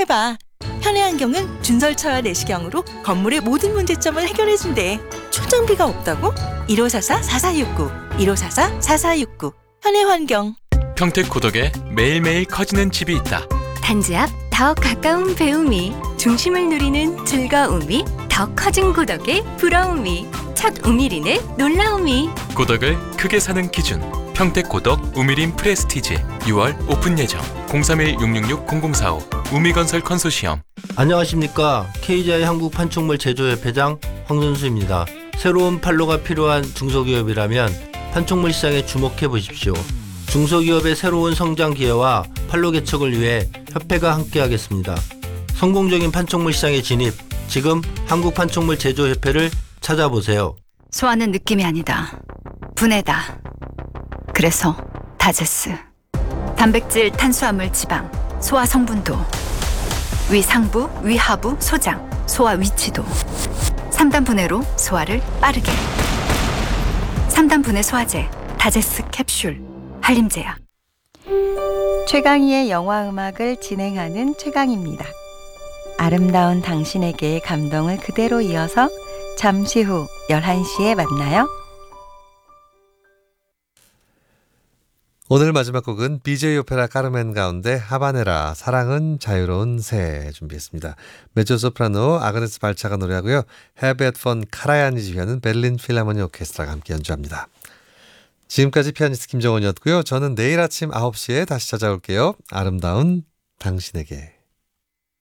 해봐. 현해환경은 준설차와 내시경으로 건물의 모든 문제점을 해결해준대. 초장비가 없다고? 1544-4469 1544-4469 현해환경. 평택 고덕에 매일매일 커지는 집이 있다. 단지 앞 더 가까운 배움이, 중심을 누리는 즐거움이, 더 커진 고덕의 부러움이, 첫 우미린의 놀라움이. 고덕을 크게 사는 기준, 평택 고덕 우미린 프레스티지. 6월 오픈 예정. 031-666-0045 우미건설 컨소시엄. 안녕하십니까. KGI 한국판촉물 제조협회장 황선수입니다. 새로운 판로가 필요한 중소기업이라면 판촉물 시장에 주목해 보십시오. 중소기업의 새로운 성장 기회와 판로 개척을 위해 협회가 함께하겠습니다. 성공적인 판촉물 시장에 진입, 지금 한국판촉물 제조협회를 찾아보세요. 소화는 느낌이 아니다. 분해다. 그래서 다제스. 단백질, 탄수화물, 지방, 소화 성분도, 위상부, 위하부, 소장, 소화 위치도. 3단 분해로 소화를 빠르게. 3단 분해 소화제, 다제스 캡슐, 한림제약. 최강희의 영화음악을 진행하는 최강희입니다. 아름다운 당신에게의 감동을 그대로 이어서 잠시 후 11시에 만나요. 오늘 마지막 곡은 BJ 오페라 카르멘 가운데 하바네라 사랑은 자유로운 새 준비했습니다. 메조소프라노 아그네스 발차가 노래하고요. 헤베트 폰 카라야니 지휘하는 베를린 필하모니 오케스트라가 함께 연주합니다. 지금까지 피아니스트 김정원이었고요. 저는 내일 아침 9시에 다시 찾아올게요. 아름다운 당신에게.